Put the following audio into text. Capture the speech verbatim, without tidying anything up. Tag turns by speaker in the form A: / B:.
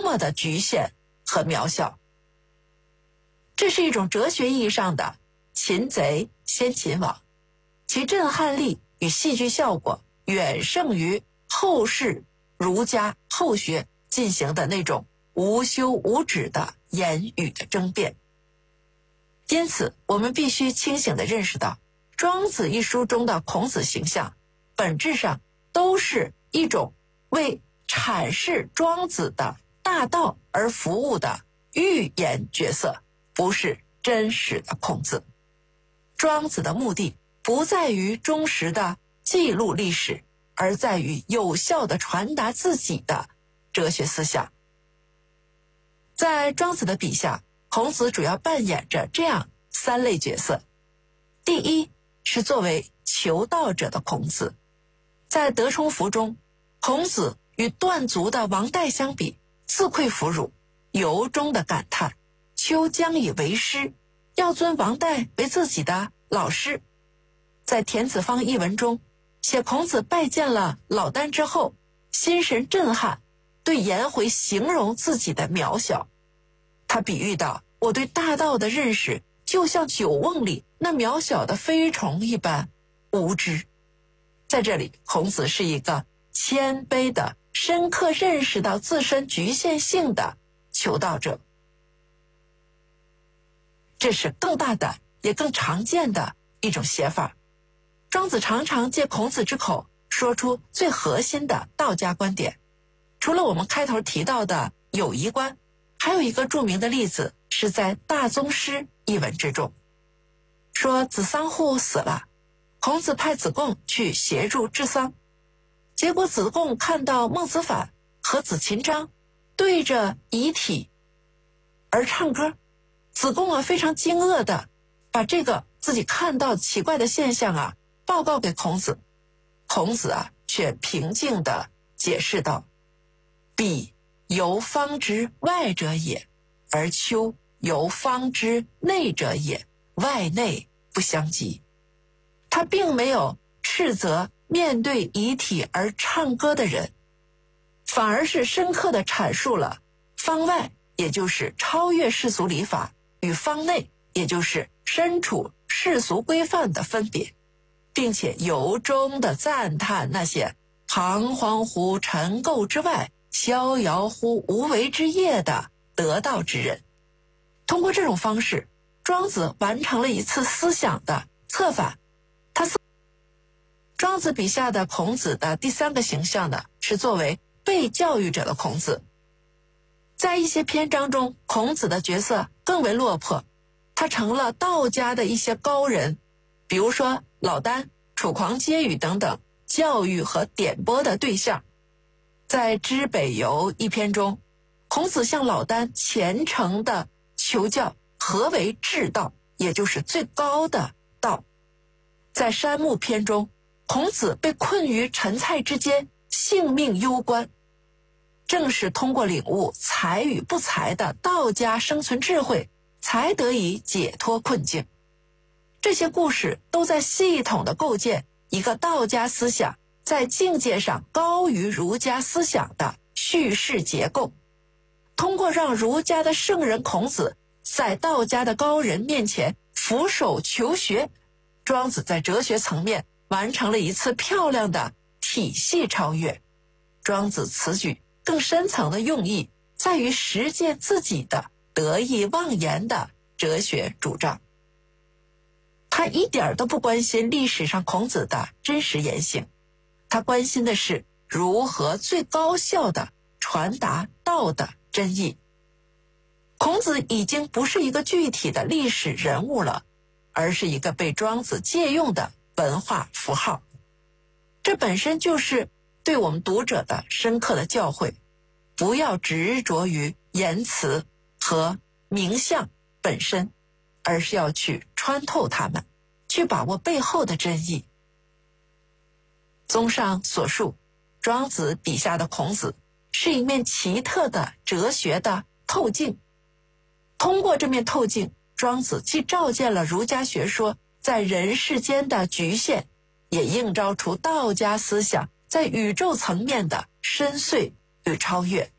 A: 么的局限和渺小。这是一种哲学意义上的擒贼先擒王，其震撼力与戏剧效果远胜于后世儒家后学进行的那种无休无止的言语的争辩。因此我们必须清醒地认识到，庄子一书中的孔子形象本质上都是一种为阐释庄子的大道而服务的寓言角色，不是真实的孔子。庄子的目的不在于忠实的记录历史，而在于有效地传达自己的哲学思想。在庄子的笔下，孔子主要扮演着这样三类角色。第一是作为求道者的孔子。在德充符中，孔子与断足的王代相比，自愧弗辱，由衷地感叹秋将以为师，要尊王代为自己的老师。在田子方一文中写孔子拜见了老聃之后，心神震撼，对颜回形容自己的渺小。他比喻到，我对大道的认识就像酒瓮里那渺小的飞虫一般无知。在这里，孔子是一个谦卑的、深刻认识到自身局限性的求道者。这是更大胆也更常见的一种写法。庄子常常借孔子之口说出最核心的道家观点。除了我们开头提到的友谊观，还有一个著名的例子是在大宗师一文之中，说子桑户死了，孔子派子贡去协助治丧。结果子贡看到孟子反和子琴章对着遗体而唱歌，子贡啊非常惊愕的把这个自己看到奇怪的现象啊报告给孔子。孔子啊却平静地解释道，彼由方之外者也，而丘由方之内者也，外内不相及。他并没有斥责面对遗体而唱歌的人，反而是深刻地阐述了方外，也就是超越世俗礼法，与方内，也就是身处世俗规范的分别，并且由衷地赞叹那些彷徨乎尘垢之外，逍遥乎无为之业的得道之人。通过这种方式，庄子完成了一次思想的策反。他思庄子笔下的孔子的第三个形象呢，是作为被教育者的孔子。在一些篇章中，孔子的角色更为落魄，他成了道家的一些高人，比如说老聃、楚狂皆语等等教育和点拨的对象。在知北游一篇中，孔子向老聃虔诚地求教何为至道，也就是最高的道。在山木篇中，孔子被困于陈蔡之间，性命攸关。正是通过领悟才与不才的道家生存智慧，才得以解脱困境。这些故事都在系统地构建一个道家思想在境界上高于儒家思想的叙事结构。通过让儒家的圣人孔子在道家的高人面前俯首求学，庄子在哲学层面完成了一次漂亮的体系超越。庄子此举更深层的用意在于实践自己的得意忘言的哲学主张。他一点都不关心历史上孔子的真实言行，他关心的是如何最高效地传达道的真意。孔子已经不是一个具体的历史人物了，而是一个被庄子借用的文化符号。这本身就是对我们读者的深刻的教诲，不要执着于言辞和名相本身，而是要去穿透它们，去把握背后的真意。综上所述，庄子笔下的孔子是一面奇特的哲学的透镜。通过这面透镜，庄子既照见了儒家学说在人世间的局限，也映照出道家思想在宇宙层面的深邃与超越。